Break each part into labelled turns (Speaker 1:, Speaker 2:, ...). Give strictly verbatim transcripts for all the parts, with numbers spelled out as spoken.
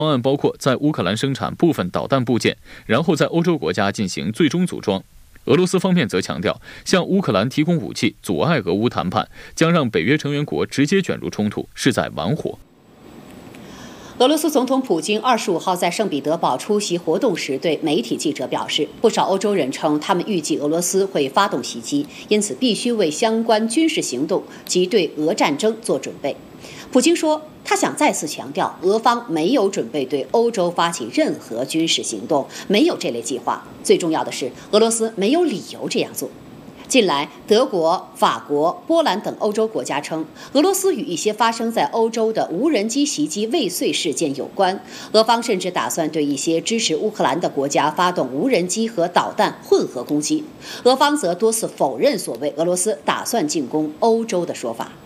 Speaker 1: 方案包括在乌克兰生产部分导弹部件，然后在欧洲国家进行最终组装。俄罗斯方面则强调，向乌克兰提供武器阻碍俄乌谈判，将让北约成员国直接卷入冲突，是在玩火。
Speaker 2: 俄罗斯总统普京二十五号在圣彼得堡出席活动时，对媒体记者表示，不少欧洲人称他们预计俄罗斯会发动袭击，因此必须为相关军事行动及对俄战争做准备。普京说，他想再次强调，俄方没有准备对欧洲发起任何军事行动，没有这类计划。最重要的是，俄罗斯没有理由这样做。近来，德国、法国、波兰等欧洲国家称，俄罗斯与一些发生在欧洲的无人机袭击未遂事件有关。俄方甚至打算对一些支持乌克兰的国家发动无人机和导弹混合攻击。俄方则多次否认所谓俄罗斯打算进攻欧洲的说法。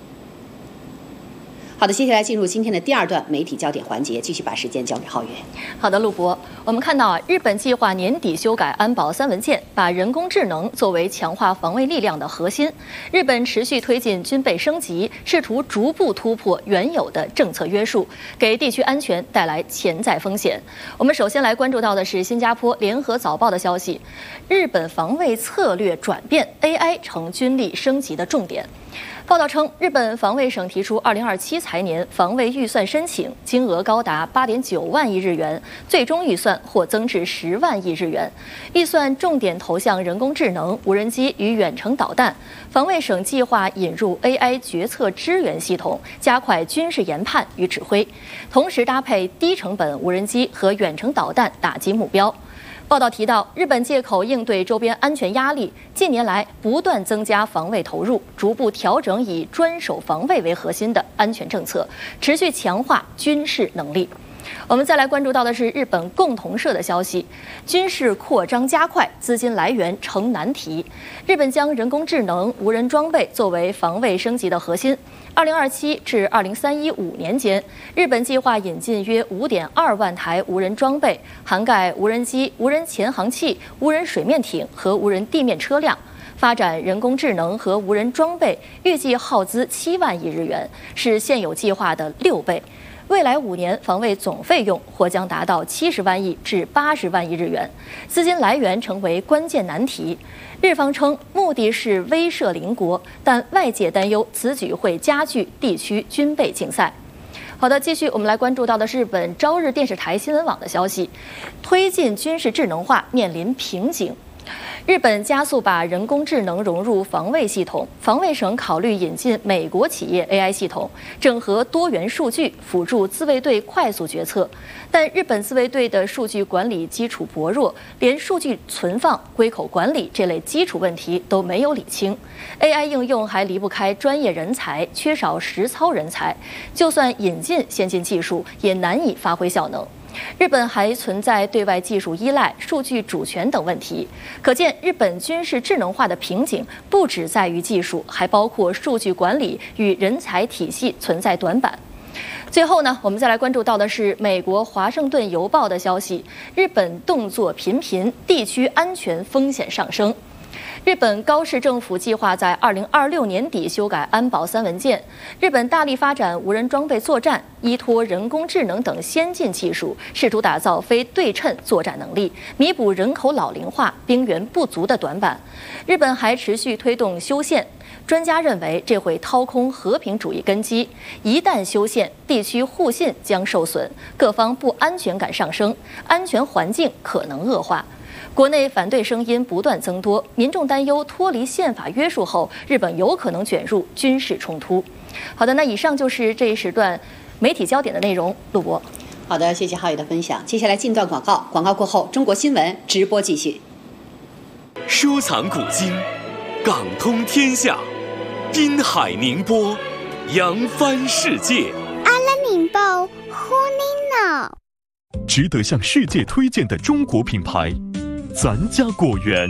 Speaker 2: 好的，接下来进入今天的第二段媒体焦点环节，继续把时间交给浩源。
Speaker 3: 好的，陆博，我们看到啊，日本计划年底修改安保三文件，把人工智能作为强化防卫力量的核心。日本持续推进军备升级，试图逐步突破原有的政策约束，给地区安全带来潜在风险。我们首先来关注到的是新加坡联合早报的消息，日本防卫策略转变 ，A I 成军力升级的重点。报道称，日本防卫省提出二零二七财年防卫预算申请，金额高达八点九万亿日元，最终预算或增至十万亿日元。预算重点投向人工智能、无人机与远程导弹。防卫省计划引入 A I 决策支援系统，加快军事研判与指挥，同时搭配低成本无人机和远程导弹打击目标。报道提到，日本借口应对周边安全压力，近年来不断增加防卫投入，逐步调整以专守防卫为核心的安全政策，持续强化军事能力。我们再来关注到的是日本共同社的消息，军事扩张加快，资金来源成难题。日本将人工智能、无人装备作为防卫升级的核心。二零二七至二零三一五年间，日本计划引进约五点二万台无人装备，涵盖无人机、无人潜航器、无人水面艇和无人地面车辆。发展人工智能和无人装备，预计耗资七万亿日元，是现有计划的六倍。未来五年防卫总费用或将达到七十万亿至八十万亿日元，资金来源成为关键难题。日方称目的是威慑邻国，但外界担忧此举会加剧地区军备竞赛。好的，继续我们来关注到的是日本朝日电视台新闻网的消息，推进军事智能化面临瓶颈。日本加速把人工智能融入防卫系统，防卫省考虑引进美国企业 A I 系统，整合多元数据，辅助自卫队快速决策。但日本自卫队的数据管理基础薄弱，连数据存放、归口管理这类基础问题都没有理清。A I 应用还离不开专业人才，缺少实操人才，就算引进先进技术，也难以发挥效能。日本还存在对外技术依赖、数据主权等问题，可见日本军事智能化的瓶颈不只在于技术，还包括数据管理与人才体系存在短板。最后呢，我们再来关注到的是美国《华盛顿邮报》的消息：日本动作频频，地区安全风险上升。日本高市政府计划在二零二六年底修改安保三文件。日本大力发展无人装备作战，依托人工智能等先进技术，试图打造非对称作战能力，弥补人口老龄化、兵源不足的短板。日本还持续推动修宪，专家认为这会掏空和平主义根基，一旦修宪，地区互信将受损，各方不安全感上升，安全环境可能恶化。国内反对声音不断增多，民众担忧脱离宪法约束后，日本有可能卷入军事冲突。好的，那以上就是这一时段媒体焦点的内容。陆博，
Speaker 2: 好的，谢谢浩宇的分享。接下来进段广告，广告过后，中国新闻直播继续。
Speaker 4: 收藏古今，港通天下，滨海宁波，扬帆世界。
Speaker 5: 阿拉宁报，呼尼脑。
Speaker 6: 值得向世界推荐的中国品牌。咱家果园。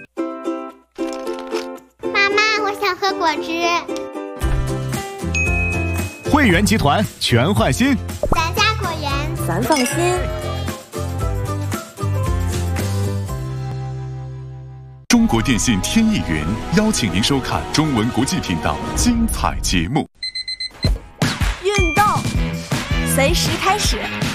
Speaker 5: 妈妈，我想喝果汁。
Speaker 7: 汇源集团全换新。
Speaker 5: 咱家果园，
Speaker 3: 咱放心。
Speaker 6: 中国电信天翼云邀请您收看中文国际频道精彩节目。
Speaker 8: 运动，随时开始。